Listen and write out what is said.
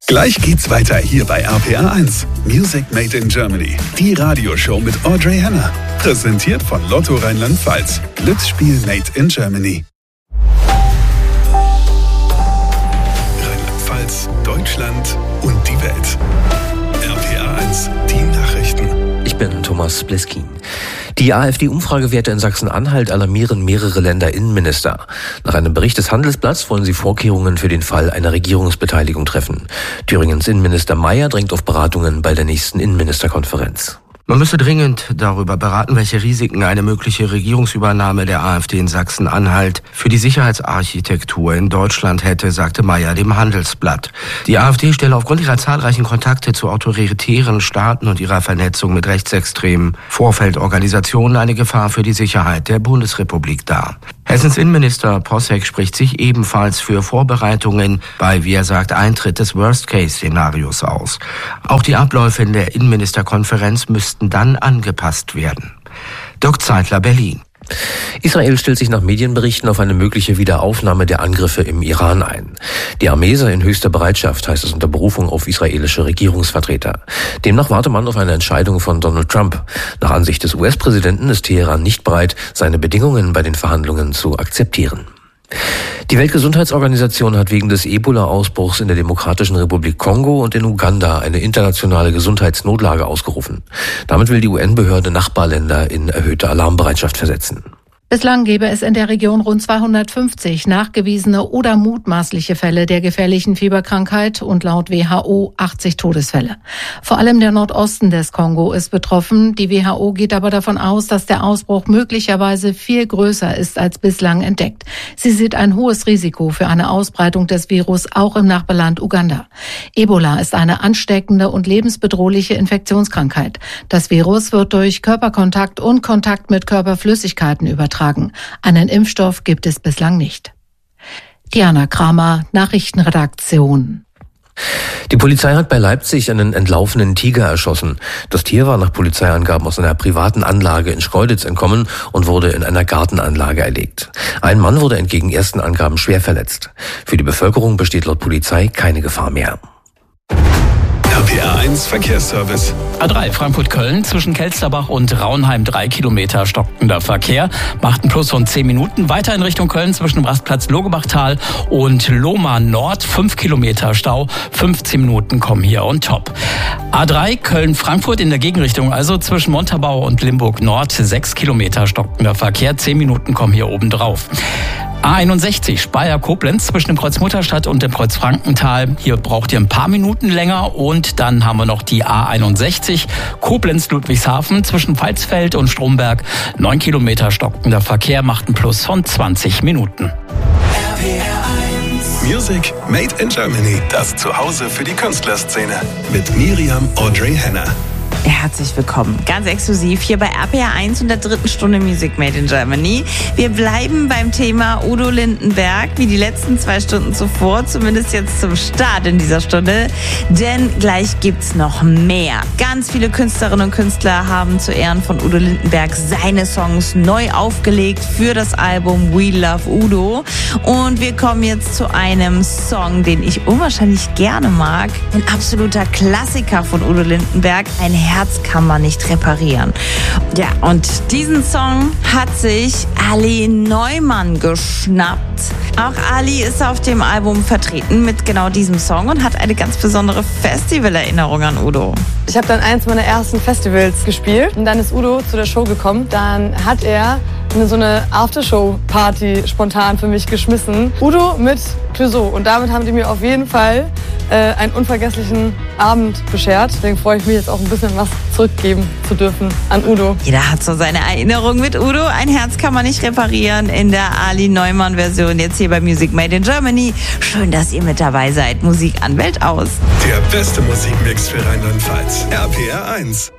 Gleich geht's weiter hier bei RPR 1. Music Made in Germany. Die Radioshow mit Audrey Henner. Präsentiert von Lotto Rheinland-Pfalz. Glücksspiel Made in Germany. Rheinland-Pfalz, Deutschland und die Welt. RPR 1, die Nachrichten. Ich bin Thomas Bleskin. Die AfD-Umfragewerte in Sachsen-Anhalt alarmieren mehrere Länderinnenminister. Nach einem Bericht des Handelsblatts wollen sie Vorkehrungen für den Fall einer Regierungsbeteiligung treffen. Thüringens Innenminister Mayer drängt auf Beratungen bei der nächsten Innenministerkonferenz. Man müsse dringend darüber beraten, welche Risiken eine mögliche Regierungsübernahme der AfD in Sachsen-Anhalt für die Sicherheitsarchitektur in Deutschland hätte, sagte Mayer dem Handelsblatt. Die AfD stelle aufgrund ihrer zahlreichen Kontakte zu autoritären Staaten und ihrer Vernetzung mit rechtsextremen Vorfeldorganisationen eine Gefahr für die Sicherheit der Bundesrepublik dar. Hessens Innenminister Posseck spricht sich ebenfalls für Vorbereitungen bei, wie er sagt, Eintritt des Worst-Case-Szenarios aus. Auch die Abläufe in der Innenministerkonferenz müssten dann angepasst werden. Dirk Zeitler, Berlin. Israel stellt sich nach Medienberichten auf eine mögliche Wiederaufnahme der Angriffe im Iran ein. Die Armee sei in höchster Bereitschaft, heißt es unter Berufung auf israelische Regierungsvertreter. Demnach warte man auf eine Entscheidung von Donald Trump. Nach Ansicht des US-Präsidenten ist Teheran nicht bereit, seine Bedingungen bei den Verhandlungen zu akzeptieren. Die Weltgesundheitsorganisation hat wegen des Ebola-Ausbruchs in der Demokratischen Republik Kongo und in Uganda eine internationale Gesundheitsnotlage ausgerufen. Damit will die UN-Behörde Nachbarländer in erhöhte Alarmbereitschaft versetzen. Bislang gäbe es in der Region rund 250 nachgewiesene oder mutmaßliche Fälle der gefährlichen Fieberkrankheit und laut WHO 80 Todesfälle. Vor allem der Nordosten des Kongo ist betroffen. Die WHO geht aber davon aus, dass der Ausbruch möglicherweise viel größer ist als bislang entdeckt. Sie sieht ein hohes Risiko für eine Ausbreitung des Virus auch im Nachbarland Uganda. Ebola ist eine ansteckende und lebensbedrohliche Infektionskrankheit. Das Virus wird durch Körperkontakt und Kontakt mit Körperflüssigkeiten übertragen. Einen Impfstoff gibt es bislang nicht. Diana Kramer, Nachrichtenredaktion. Die Polizei hat bei Leipzig einen entlaufenen Tiger erschossen. Das Tier war nach Polizeiangaben aus einer privaten Anlage in Schkeuditz entkommen und wurde in einer Gartenanlage erlegt. Ein Mann wurde entgegen ersten Angaben schwer verletzt. Für die Bevölkerung besteht laut Polizei keine Gefahr mehr. RPR 1 Verkehrsservice. A3 Frankfurt-Köln zwischen Kelsterbach und Raunheim 3 Kilometer stockender Verkehr. Macht einen Plus von 10 Minuten. Weiter in Richtung Köln zwischen dem Rastplatz Logebachtal und Lohmar Nord 5 Kilometer Stau. 15 Minuten kommen hier on top. A3 Köln-Frankfurt in der Gegenrichtung, also zwischen Montabaur und Limburg Nord 6 Kilometer stockender Verkehr. 10 Minuten kommen hier oben drauf. A61 Speyer-Koblenz zwischen dem Kreuz Mutterstadt und dem Kreuz Frankenthal. Hier braucht ihr ein paar Minuten länger. Und dann haben wir noch die A61 Koblenz-Ludwigshafen zwischen Pfalzfeld und Stromberg. 9 Kilometer stockender Verkehr macht einen Plus von 20 Minuten. Music Made in Germany. Das Zuhause für die Künstlerszene. Mit Miriam Audrey Henner. Herzlich willkommen, ganz exklusiv hier bei RPR 1 und der dritten Stunde Music Made in Germany. Wir bleiben beim Thema Udo Lindenberg, wie die letzten 2 Stunden zuvor, zumindest jetzt zum Start in dieser Stunde, denn gleich gibt's noch mehr. Ganz viele Künstlerinnen und Künstler haben zu Ehren von Udo Lindenberg seine Songs neu aufgelegt für das Album We Love Udo. Und wir kommen jetzt zu einem Song, den ich unwahrscheinlich gerne mag. Ein absoluter Klassiker von Udo Lindenberg, ein Herz kann man nicht reparieren. Ja, und diesen Song hat sich Ali Neumann geschnappt. Auch Ali ist auf dem Album vertreten mit genau diesem Song und hat eine ganz besondere Festivalerinnerung an Udo. Ich habe dann eins meiner ersten Festivals gespielt und dann ist Udo zu der Show gekommen. Dann hat er so eine Aftershow-Party spontan für mich geschmissen. Udo mit Clouseau. Und damit haben die mir auf jeden Fall einen unvergesslichen Abend beschert. Deswegen freue ich mich jetzt auch ein bisschen was zurückgeben zu dürfen an Udo. Jeder hat so seine Erinnerung mit Udo. Ein Herz kann man nicht reparieren in der Ali Neumann-Version jetzt hier bei Music Made in Germany. Schön, dass ihr mit dabei seid. Musik an, Welt aus. Der beste Musikmix für Rheinland-Pfalz. RPR 1.